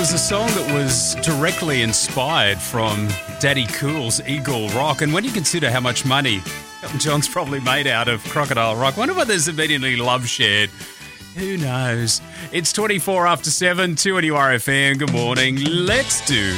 was a song that was directly inspired from Daddy Cool's Eagle Rock. And when you consider how much money Elton John's probably made out of Crocodile Rock, wonder whether there's immediately love shared. Who knows? It's 24 after 7, 2NURFM. Good morning. Let's do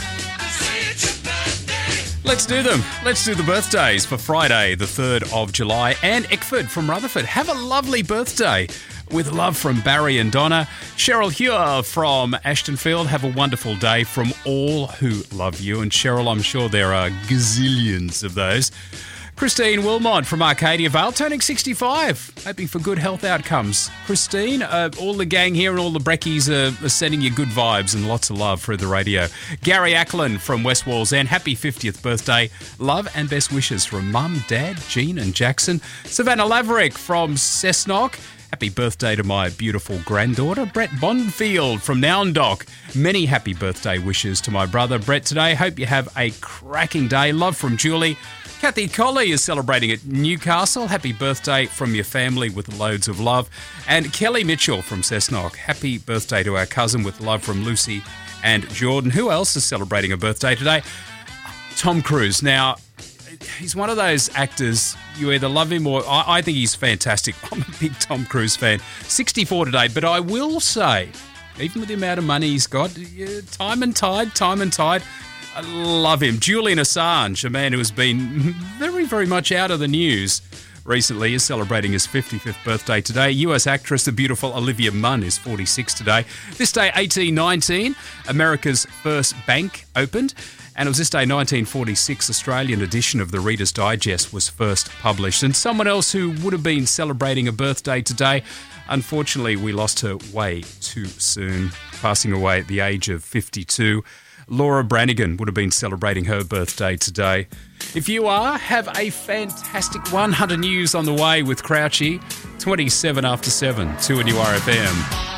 them. Let's do the birthdays for Friday, the 3rd of July. Anne Eckford from Rutherford. Have a lovely birthday. With love from Barry and Donna. Cheryl Hewer from Ashtonfield. Have a wonderful day from all who love you. And Cheryl, I'm sure there are gazillions of those. Christine Wilmot from Arcadia Vale, turning 65, hoping for good health outcomes. Christine, all the gang here and all the brekkies are sending you good vibes and lots of love through the radio. Gary Ackland from West Wallsend, happy 50th birthday. Love and best wishes from Mum, Dad, Jean and Jackson. Savannah Laverick from Cessnock. Happy birthday to my beautiful granddaughter, Brett Bonfield from Nowndock. Many happy birthday wishes to my brother, Brett, today. Hope you have a cracking day. Love from Julie. Kathy Colley is celebrating at Newcastle. Happy birthday from your family with loads of love. And Kelly Mitchell from Cessnock. Happy birthday to our cousin with love from Lucy and Jordan. Who else is celebrating a birthday today? Tom Cruise. Now, he's one of those actors, you either love him or... I think he's fantastic. I'm a big Tom Cruise fan. 64 today, but I will say, even with the amount of money he's got, time and tide, I love him. Julian Assange, a man who has been very, very much out of the news recently, is celebrating his 55th birthday today. US actress, the beautiful Olivia Munn, is 46 today. This day, 1819, America's first bank opened. And it was this day, 1946, Australian edition of the Reader's Digest was first published. And someone else who would have been celebrating a birthday today, unfortunately, we lost her way too soon, passing away at the age of 52. Laura Branigan would have been celebrating her birthday today. If you are, have a fantastic 100 News on the way with Crouchy, 27 after 7, 2NURFM.